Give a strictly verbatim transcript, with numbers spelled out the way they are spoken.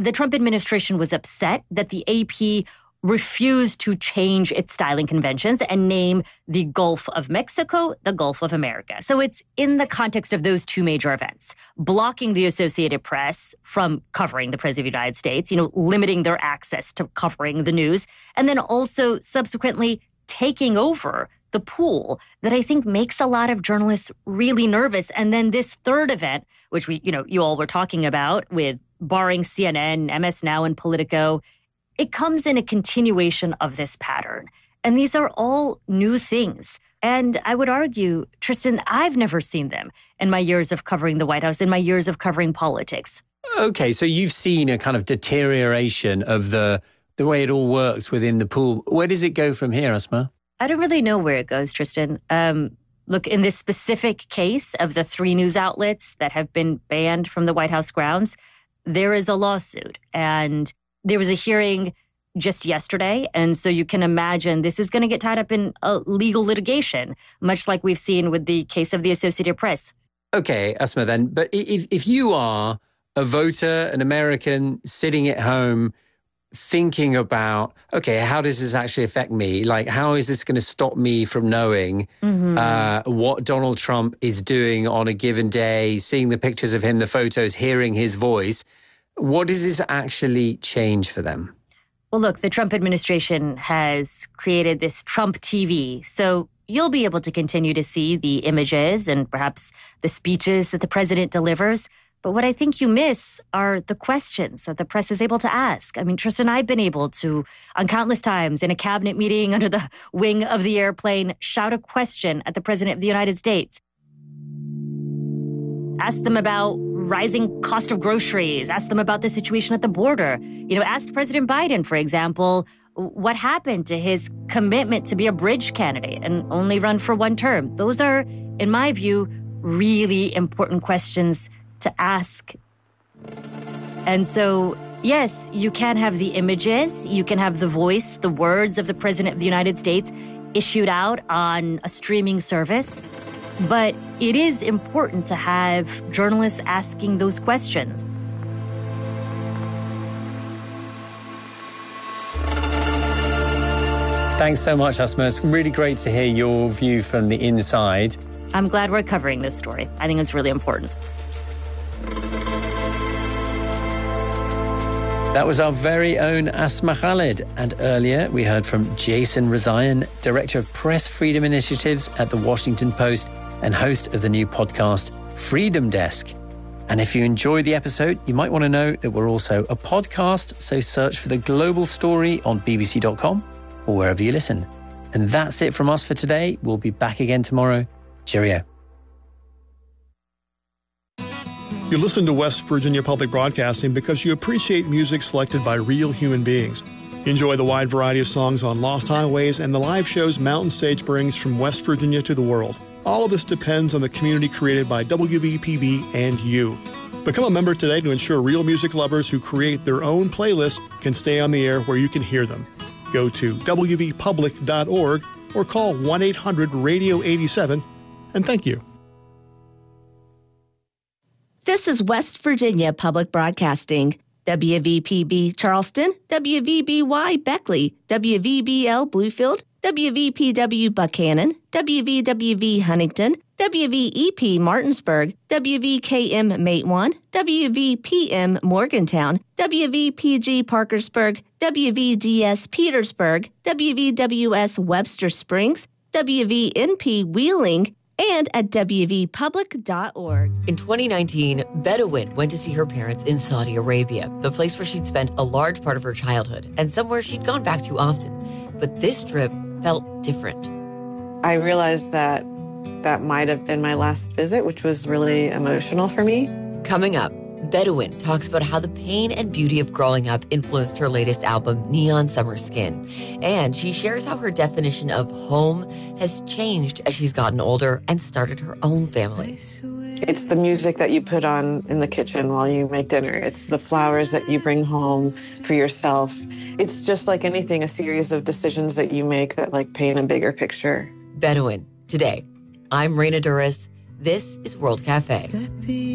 the Trump administration was upset that the A P refused to change its styling conventions and name the Gulf of Mexico the Gulf of America. So it's in the context of those two major events, blocking the Associated Press from covering the President of the United States, you know, limiting their access to covering the news, and then also subsequently taking over the pool that I think makes a lot of journalists really nervous. And then this third event, which we, you know, you all were talking about with barring C N N, M S Now, and Politico, it comes in a continuation of this pattern. And these are all new things. And I would argue, Tristan, I've never seen them in my years of covering the White House, in my years of covering politics. Okay, so you've seen a kind of deterioration of the the way it all works within the pool. Where does it go from here, Asma? I don't really know where it goes, Tristan. Um, look, in this specific case of the three news outlets that have been banned from the White House grounds, there is a lawsuit. And there was a hearing just yesterday. And so you can imagine this is going to get tied up in a legal litigation, much like we've seen with the case of the Associated Press. Okay, Asma, then. But if, if you are a voter, an American, sitting at home thinking about, okay, how does this actually affect me? Like, how is this going to stop me from knowing mm-hmm. uh, what Donald Trump is doing on a given day, seeing the pictures of him, the photos, hearing his voice? What does this actually change for them? Well, look, the Trump administration has created this Trump T V. So you'll be able to continue to see the images and perhaps the speeches that the president delivers. But what I think you miss are the questions that the press is able to ask. I mean, Tristan, I've been able to, on countless times in a cabinet meeting under the wing of the airplane, shout a question at the president of the United States. Ask them about rising cost of groceries. Ask them about the situation at the border. You know, ask President Biden, for example, what happened to his commitment to be a bridge candidate and only run for one term. Those are, in my view, really important questions to ask. And so, yes, you can have the images, you can have the voice, the words of the President of the United States issued out on a streaming service, but it is important to have journalists asking those questions. Thanks so much, Asma. It's really great to hear your view from the inside. I'm glad we're covering this story. I think it's really important. That was our very own Asma Khalid. And earlier we heard from Jason Rezaian, Director of Press Freedom Initiatives at The Washington Post and host of the new podcast, Freedom Desk. And if you enjoyed the episode, you might want to know that we're also a podcast, so search for The Global Story on b b c dot com or wherever you listen. And that's it from us for today. We'll be back again tomorrow. Cheerio. You listen to West Virginia Public Broadcasting because you appreciate music selected by real human beings. Enjoy the wide variety of songs on Lost Highways and the live shows Mountain Stage brings from West Virginia to the world. All of this depends on the community created by W V P B and you. Become a member today to ensure real music lovers who create their own playlists can stay on the air where you can hear them. Go to w v public dot org or call one eight hundred radio eighty-seven, and thank you. This is West Virginia Public Broadcasting. W V P B Charleston, W V B Y Beckley, W V B L Bluefield, W V P W Buchanan, W V W V Huntington, W V E P Martinsburg, W V K M Matewan, W V P M Morgantown, W V P G Parkersburg, W V D S Petersburg, W V W S Webster Springs, W V N P Wheeling, and at w v public dot org. In twenty nineteen, Bedouin went to see her parents in Saudi Arabia, the place where she'd spent a large part of her childhood and somewhere she'd gone back to often. But this trip felt different. I realized that that might have been my last visit, which was really emotional for me. Coming up, Bedouin talks about how the pain and beauty of growing up influenced her latest album, Neon Summer Skin. And she shares how her definition of home has changed as she's gotten older and started her own family. It's the music that you put on in the kitchen while you make dinner. It's the flowers that you bring home for yourself. It's just like anything, a series of decisions that you make that like paint a bigger picture. Bedouin, today. I'm Raina Duras. This is World Cafe.